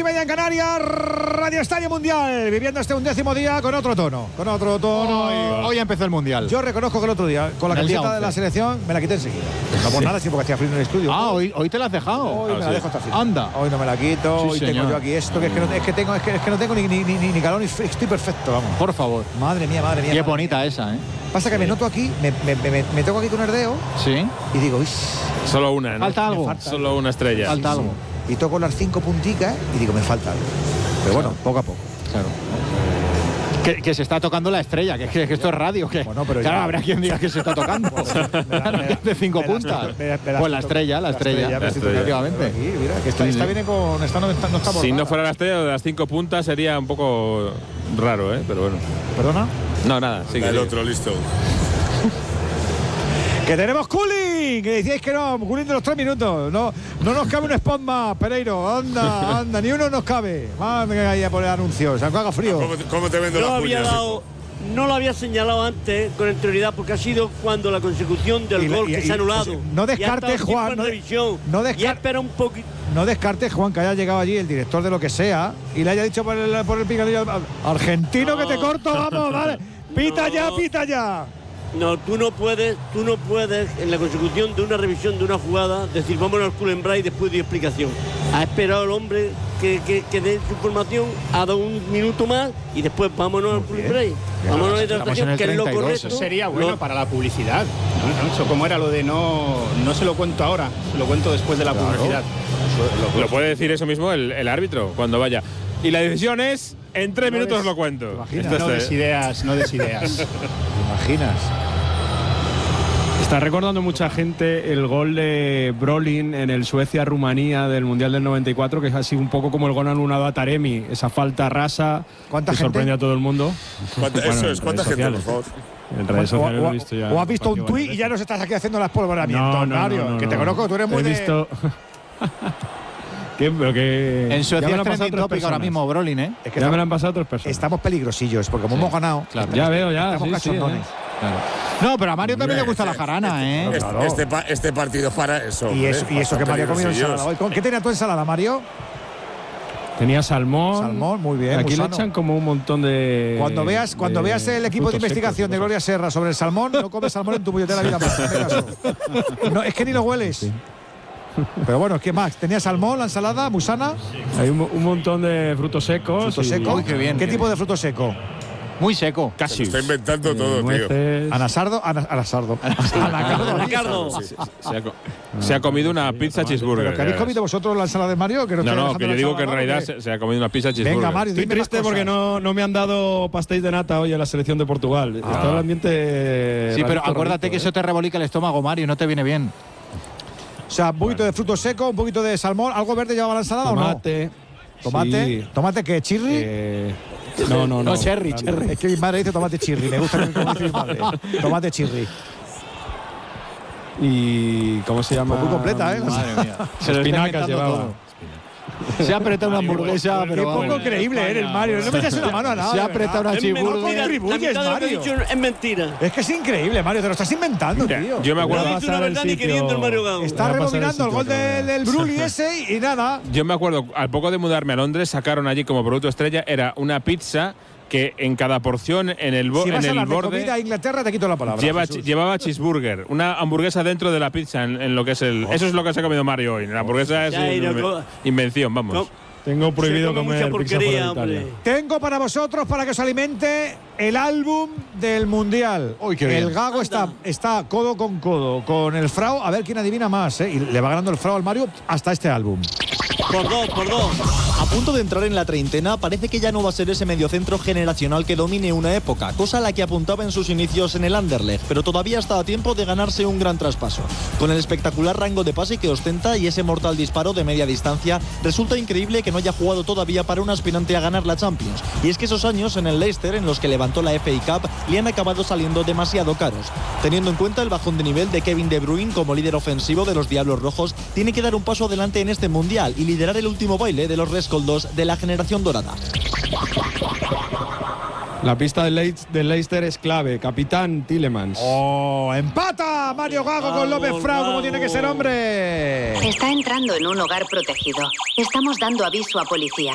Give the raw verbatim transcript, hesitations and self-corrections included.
media en Canarias, Radio Estadio Mundial, viviendo este undécimo día con otro tono, con otro tono. Hoy, hoy empezó el Mundial. Yo reconozco que el otro día, con la camiseta de la selección, me la quité enseguida. No por nada, sí, porque hacía frío en el estudio. Ah, hoy, hoy te la has dejado. Hoy ah, me sí. la dejo hasta el final. Anda. Hoy no me la quito, Sí, hoy señor. tengo yo aquí esto, que es que no, es que tengo, es que, es que no tengo ni, ni, ni, ni calor, ni estoy perfecto, vamos. Por favor. Madre mía, madre mía. Qué madre bonita mía. esa, ¿eh? Pasa que me noto aquí, me, me, me, me toco aquí con el dedo Sí. y digo, uy, Solo una, ¿no? Falta algo. falta Solo una estrella. Falta algo. y toco las cinco punticas y digo, me falta algo. Pero bueno, poco a poco. Claro. Que, que se está tocando la estrella, que, que, que esto es radio. Que, Bueno, pero claro, ya- habrá quien diga que se está tocando. Claro, que es de cinco Me las- puntas. me las- me las- Pues la estrella, la estrella. me La estoy estrella. tocando. Efectivamente. Aquí, mira, que esta, Sí, esta sí. viene con. Esta no está, no está Si bordada. no fuera la estrella de las cinco puntas sería un poco raro, ¿eh? Pero bueno. ¿Perdona? No, nada. Sí que El sí. otro, listo. ¡Que tenemos cooling! Que decíais que no, cooling de los tres minutos. No, no nos cabe un spot más, Pereiro. Anda, anda, ni uno nos cabe. Madre ahí a poner anuncios, aunque haga frío. ¿Cómo te, cómo te vendo No las había puñas? dado, no lo había señalado antes con anterioridad porque ha sido cuando la consecución del Y la- gol y- que y- se ha anulado. pues, no Y ha descartes, estado Juan, tiempo en no de- revisión. no Y descar- espera un poquito. No descartes, Juan, que haya llegado allí el director de lo que sea y le haya dicho por el, por el picanillo al- argentino No. que te corto, vamos, vale. Pita No. ya, pita ya. No, tú no puedes, tú no puedes en la consecución de una revisión de una jugada decir vámonos al cool and break y después de explicación. Ha esperado el hombre que, que, que dé su información, ha dado un minuto más y después vámonos al cool and break. Vámonos a la Estamos en hidratación, el que es lo treinta y dos, correcto. Eso sería bueno Lo- para la publicidad. ¿no? Eso como era lo de no, no se lo cuento ahora, se lo cuento después de la publicidad. Lo puede decir eso mismo el, el árbitro cuando vaya. Y la decisión es, en tres No minutos des- lo cuento. imaginas? Esto No es- des ideas, no des ideas. ¿Te imaginas? Está recordando mucha gente el gol de Brolin en el Suecia-Rumanía del Mundial del noventa y cuatro, que es así un poco como el gol anulado a Taremi, esa falta rasa ¿Cuánta que gente? sorprende a todo el mundo. ¿Cuánta- Bueno, eso en es, ¿cuánta redes gente, por sociales. favor? En redes O- sociales o, lo he visto ya. o has visto un compartido tuit y varias ya nos estás aquí haciendo las polvoramientos, No, no, Mario. no, no, que te no. conozco, tú eres muy He de- visto. ¿Qué? Pero que En ya Suecia me es lo han pasado trending otras topic ahora personas. mismo, Brolin, ¿eh? Es que Ya me lo estamos, han pasado otras personas. estamos peligrosillos, porque como hemos ganado, Claro. Ya veo, ya. estamos sí, sí, cachondones. eh. Claro. No, pero a Mario también le gusta la jarana, ¿eh? Este, Claro. este pa- este partido es para eso. Y hombre, eso, y eso que bastante Mario ha comido peligrosillos. ensalada hoy. ¿Con- ¿Qué tenía tu ensalada, Mario? Tenía salmón. Salmón, muy bien, Aquí muy le sano. echan como un montón de. Cuando veas, cuando de veas el equipo de frutos investigación secos, de Gloria Serra sobre el salmón, no comes salmón en tu puñetera vida más. hazme caso. No, es que ni lo hueles. Pero bueno, ¿qué más? ¿Tenía salmón, la ensalada, musana? Hay un, un montón de frutos secos. ¿Fruto y- seco? Uy, qué bien, ¿Qué qué tipo bien. de fruto seco? Muy seco. Se lo está inventando todo, tío. nueces. Anasardo, ana- anasardo. Anacardo. Anacardo. Se, se ha, co- se ha comido una pizza cheeseburger. ¿Pero que habéis comido vosotros la ensalada de Mario? Que No, estoy no, dejando que yo la digo que en ensalada, realidad ¿o qué? se, se ha comido una pizza cheeseburger. Venga, Mario, Estoy dime más triste porque cosas. no, no me han dado pastéis de nata hoy en la selección de Portugal. Está el ambiente. Sí, pero rarito, acuérdate rarito, que eso ¿eh? te rebolica el estómago, Mario, no te viene bien. O sea, un poquito de fruto seco, un poquito de salmón. ¿Algo verde llevaba la ensalada Tomate. o no? ¿Tomate? Sí. ¿Tomate qué? ¿Chirri? Eh, no, no, no. No, cherry, cherry. Es que mi madre dice tomate chirri. Me gusta como dice mi madre. Tomate chirri. Y. ¿Cómo se llama? Pues muy completa, ¿eh? Madre mía. Se lo está Espinacas inventando llevaba. todo. Se ha apretado una hamburguesa, Qué pero poco vamos. creíble eres, Mario. No me echas una mano a nada. Se ha de apretado verdad. una Es cheeseburger. mentira, la contribuyes, mitad de lo que he Mario. dicho es mentira. Es que es increíble, Mario. Te lo estás inventando, Mira, tío. yo me No acuerdo, ha Voy a dicho una pasar el verdad ni sitio. queriendo el Mario Gago. Está Voy a pasar rebobinando el el gol sitio otra del, vez. del Bruli ese y nada. yo me acuerdo, al poco de mudarme a Londres, sacaron allí como producto estrella, era una pizza que en cada porción, en el, bo- Si vas en a el hablar de comida a borde, Inglaterra, te quito la palabra. lleva, Jesús. llevaba cheeseburger, una hamburguesa dentro de la pizza, en, en lo que es el. Eso es lo que se ha comido Mario hoy. La hamburguesa es Ya, y una no co- invención, vamos. No, Tengo prohibido se come comer mucha pizza fuera porquería, de Italia. hombre. Tengo para vosotros, para que os alimente, el álbum del Mundial. Uy, qué el bien. Gago está, está codo con codo con el Frau, a ver quién adivina más, ¿eh? Y le va ganando el Frau al Mario hasta este álbum. Por dos, por dos. A punto de entrar en la treintena, parece que ya no va a ser ese mediocentro generacional que domine una época, cosa a la que apuntaba en sus inicios en el Anderlecht, pero todavía está a tiempo de ganarse un gran traspaso. Con el espectacular rango de pase que ostenta y ese mortal disparo de media distancia, resulta increíble que no haya jugado todavía para un aspirante a ganar la Champions. Y es que esos años en el Leicester, en los que levantó la F A Cup, le han acabado saliendo demasiado caros. Teniendo en cuenta el bajón de nivel de Kevin De Bruyne como líder ofensivo de los Diablos Rojos, tiene que dar un paso adelante en este Mundial y liderar el último baile de los rescoldos de la generación dorada. La pista del Leicester, del Leicester es clave. Capitán Tielemans. ¡Oh! ¡Empata Mario Gago con López Frau, como tiene que ser, hombre! Está entrando en un hogar protegido. Estamos dando aviso a policía.